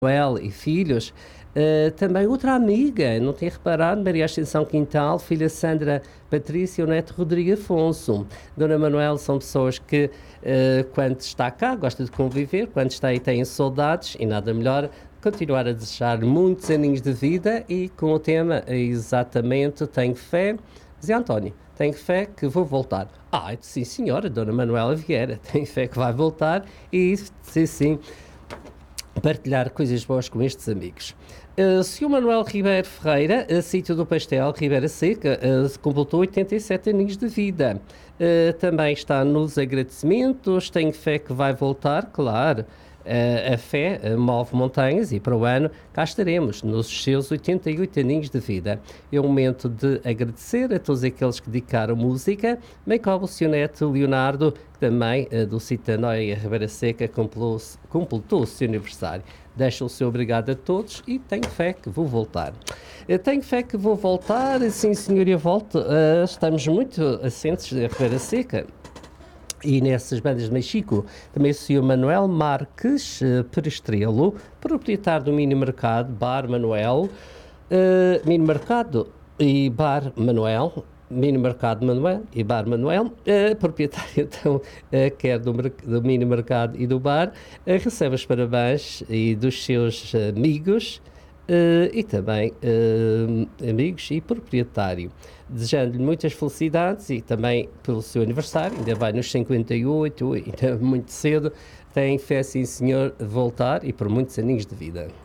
Manuel e filhos. Também outra amiga, não tinha reparado, Maria Ascensão Quintal, filha Sandra Patrícia e o neto Rodrigo Afonso. Dona Manuel são pessoas que, quando está cá, gosta de conviver, quando está aí têm saudades e nada melhor continuar a desejar muitos aninhos de vida e com o tema exatamente Tenho Fé. Zé António, tenho fé que vou voltar. Sim senhora, Dona Manuela Vieira, tenho fé que vai voltar e sim, sim, partilhar coisas boas com estes amigos. Sr. Manuel Ribeiro Ferreira, sítio do Pastel, Ribeira Seca, completou 87 aninhos de vida. Também está nos agradecimentos, tenho fé que vai voltar, claro. A fé move montanhas e para o ano cá estaremos nos seus 88 aninhos de vida. É um momento de agradecer a todos aqueles que dedicaram música, bem como o Sr. Neto Leonardo, que também do Citanoia Ribeira Seca completou o seu aniversário. Deixo o seu obrigado a todos e tenho fé que vou voltar. Eu tenho fé que vou voltar, sim senhoria, volto. Estamos muito assentes na Ribeira Seca. E nessas bandas de Mexico, também o Sr. Manuel Marques Perestrelo, proprietário do Mini Mercado, Bar Manuel, Mini Mercado e Bar Manuel, Mini Mercado Manuel e Bar Manuel, proprietário então, quer do Mini Mercado e do Bar, recebe os parabéns e dos seus amigos, e também amigos e proprietário, desejando-lhe muitas felicidades e também pelo seu aniversário, ainda vai nos 58, ainda muito cedo, tem fé sim senhor voltar e por muitos aninhos de vida.